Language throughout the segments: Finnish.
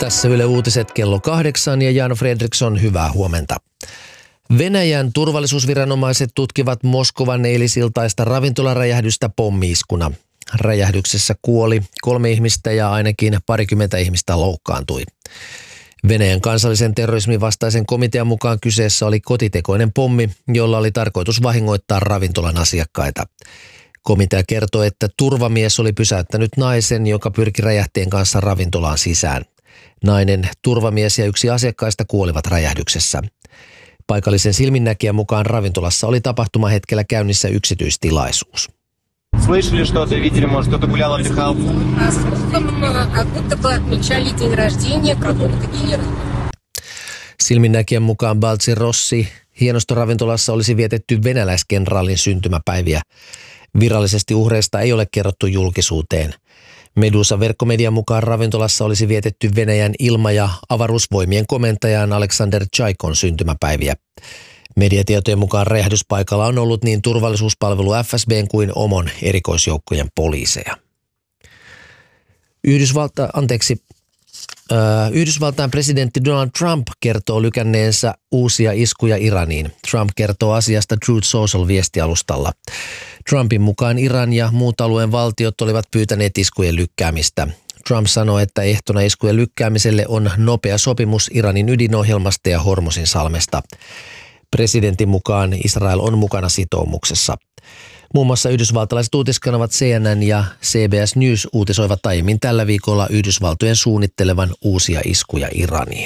Tässä Yle Uutiset kello 8 ja Jan Fredriksson, hyvää huomenta. Venäjän turvallisuusviranomaiset tutkivat Moskovan eilisiltaista ravintolaräjähdystä pommi-iskuna. Räjähdyksessä kuoli 3 ihmistä ja ainakin 20 ihmistä loukkaantui. Venäjän kansallisen terrorismin vastaisen komitean mukaan kyseessä oli kotitekoinen pommi, jolla oli tarkoitus vahingoittaa ravintolan asiakkaita. Komitea kertoi, että turvamies oli pysäyttänyt naisen, joka pyrki räjähteen kanssa ravintolaan sisään. Nainen, turvamies ja 1 asiakkaista kuolivat räjähdyksessä. Paikallisen silminnäkijän mukaan ravintolassa oli tapahtumahetkellä käynnissä yksityistilaisuus. Слышали что-то, видели, может, кто-то гулял, отдыхал? Silminnäkijän mukaan Baltsi Rossi hienostoravintolassa olisi vietetty venäläiskenraalin syntymäpäiviä. Virallisesti uhreista ei ole kerrottu julkisuuteen. Medusa-verkkomedian mukaan ravintolassa olisi vietetty Venäjän ilma- ja avaruusvoimien komentajan Aleksander Tsaikon syntymäpäiviä. Mediatietojen mukaan räjähdyspaikalla on ollut niin turvallisuuspalvelu FSB:n kuin OMON erikoisjoukkojen poliiseja. Yhdysvaltain presidentti Donald Trump kertoo lykänneensä uusia iskuja Iraniin. Trump kertoo asiasta Truth Social-viestialustalla. Trumpin mukaan Iran ja muut alueen valtiot olivat pyytäneet iskujen lykkäämistä. Trump sanoi, että ehtona iskujen lykkäämiselle on nopea sopimus Iranin ydinohjelmasta ja Hormuzin salmesta. Presidentin mukaan Israel on mukana sitoumuksessa. Muun muassa yhdysvaltalaiset uutiskanavat CNN ja CBS News uutisoivat aiemmin tällä viikolla Yhdysvaltojen suunnittelevan uusia iskuja Iraniin.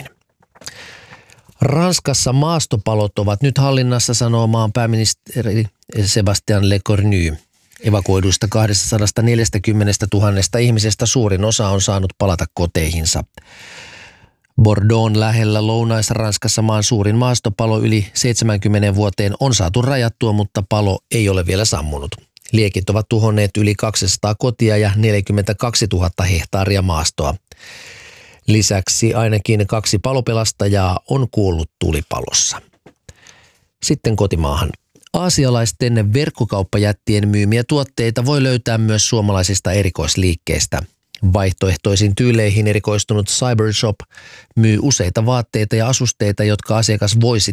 Ranskassa maastopalot ovat nyt hallinnassa, sanoo maan pääministeri Sébastien Lecornu. Evakuoiduista 240 000 ihmisestä suurin osa on saanut palata koteihinsa. Bordeaux'n lähellä Lounais-Ranskassa maan suurin maastopalo yli 70 vuoteen on saatu rajattua, mutta palo ei ole vielä sammunut. Liekit ovat tuhonneet yli 200 kotia ja 42 000 hehtaaria maastoa. Lisäksi ainakin 2 palopelastajaa on kuollut tulipalossa. Sitten kotimaahan. Aasialaisten verkkokauppajättien myymiä tuotteita voi löytää myös suomalaisista erikoisliikkeistä. Vaihtoehtoisiin tyyleihin erikoistunut Cybershop myy useita vaatteita ja asusteita, jotka asiakas voisi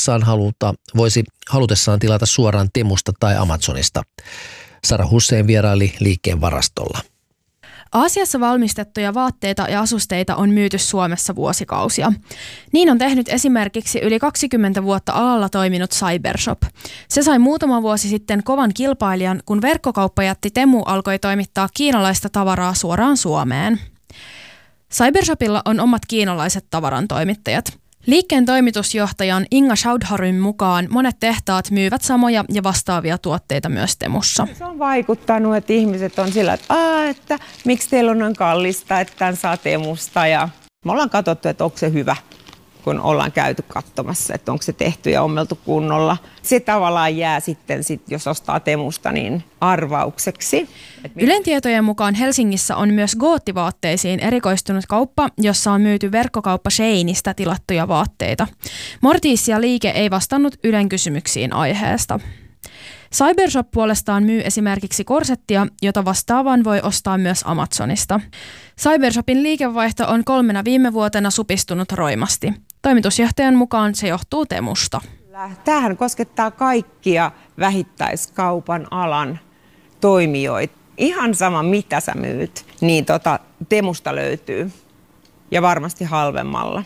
halutessaan tilata suoraan Temusta tai Amazonista. Sara Hussein vieraili liikkeen varastolla. Aasiassa valmistettuja vaatteita ja asusteita on myyty Suomessa vuosikausia. Niin on tehnyt esimerkiksi yli 20 vuotta alalla toiminut Cybershop. Se sai muutama vuosi sitten kovan kilpailijan, kun verkkokauppajätti Temu alkoi toimittaa kiinalaista tavaraa suoraan Suomeen. Cybershopilla on omat kiinalaiset tavarantoimittajat. Liikkeen toimitusjohtajan Inga Schaudharyn mukaan monet tehtaat myyvät samoja ja vastaavia tuotteita myös Temussa. Se on vaikuttanut, että ihmiset on sillä, että miksi teillä on noin kallista, että tämän saa Temusta. Ja me ollaan katsottu, että onko se hyvä, kun ollaan käyty katsomassa, että onko se tehty ja ommeltu kunnolla. Se tavallaan jää sitten, jos ostaa Temusta, niin arvaukseksi. Ylen tietojen mukaan Helsingissä on myös goottivaatteisiin erikoistunut kauppa, jossa on myyty verkkokauppa Sheinistä tilattuja vaatteita. Morticia liike ei vastannut Ylen kysymyksiin aiheesta. Cybershop puolestaan myy esimerkiksi korsettia, jota vastaavan voi ostaa myös Amazonista. Cybershopin liikevaihto on 3 viime vuotena supistunut roimasti. Toimitusjohtajan mukaan se johtuu Temusta. Tämähän koskettaa kaikkia vähittäiskaupan alan toimijoita. Ihan sama mitä sä myyt, niin Temusta löytyy ja varmasti halvemmalla.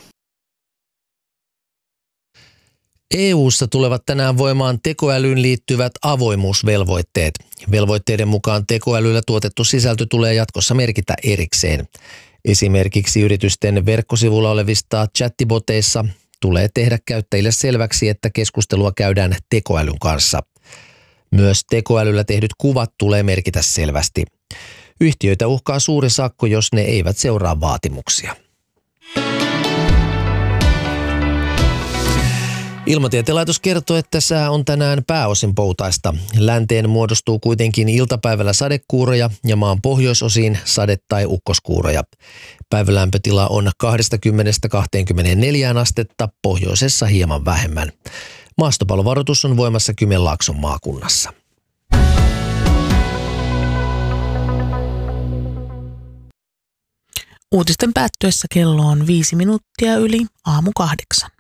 EU:ssa tulevat tänään voimaan tekoälyyn liittyvät avoimuusvelvoitteet. Velvoitteiden mukaan tekoälyllä tuotettu sisältö tulee jatkossa merkitä erikseen. Esimerkiksi yritysten verkkosivulla olevista chattiboteissa tulee tehdä käyttäjille selväksi, että keskustelua käydään tekoälyn kanssa. Myös tekoälyllä tehdyt kuvat tulee merkitä selvästi. Yhtiöitä uhkaa suuri sakko, jos ne eivät seuraa vaatimuksia. Ilmatieteen laitos kertoo, että sää on tänään pääosin poutaista. Länteen muodostuu kuitenkin iltapäivällä sadekuuroja ja maan pohjoisosiin sade- tai ukkoskuuroja. Päivälämpötila on 20–24 astetta, pohjoisessa hieman vähemmän. Maastopalovaroitus on voimassa Kymenlaakson maakunnassa. Uutisten päättyessä kello on 5 minuuttia yli 7:00.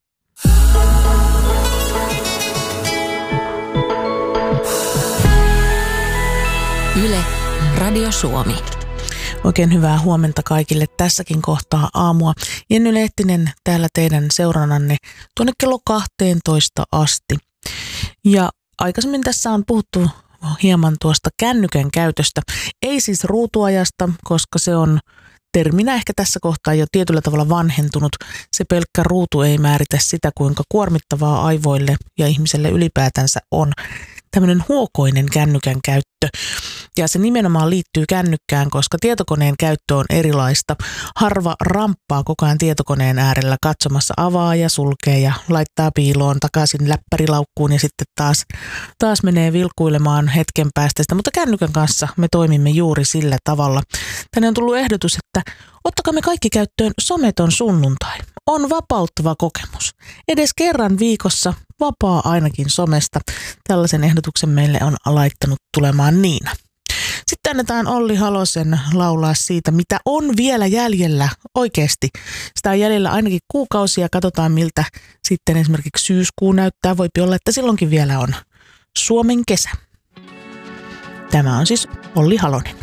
Yle, Radio Suomi. Oikein hyvää huomenta kaikille tässäkin kohtaa aamua. Jenny Lehtinen täällä teidän seurannanne tuonne kello 12 asti. Ja aikaisemmin tässä on puhuttu hieman tuosta kännykän käytöstä. Ei siis ruutuajasta, koska se on terminä ehkä tässä kohtaa jo tietyllä tavalla vanhentunut. Se pelkkä ruutu ei määritä sitä, kuinka kuormittavaa aivoille ja ihmiselle ylipäätänsä on tämmöinen huokoinen kännykän käyttö. Ja se nimenomaan liittyy kännykkään, koska tietokoneen käyttö on erilaista. Harva ramppaa koko ajan tietokoneen äärellä katsomassa, avaa ja sulkee ja laittaa piiloon takaisin läppärilaukkuun ja sitten taas menee vilkuilemaan hetken päästä sitä. Mutta kännykän kanssa me toimimme juuri sillä tavalla. Tänne on tullut ehdotus, että ottakaa me kaikki käyttöön someton sunnuntai. On vapauttava kokemus. Edes kerran viikossa vapaa ainakin somesta. Tällaisen ehdotuksen meille on laittanut tulemaan Niina. Sitten annetaan Olli Halosen laulaa siitä, mitä on vielä jäljellä oikeasti. Sitä on jäljellä ainakin kuukausia. Katsotaan, miltä sitten esimerkiksi syyskuu näyttää. Voipi olla, että silloinkin vielä on Suomen kesä. Tämä on siis Olli Halonen.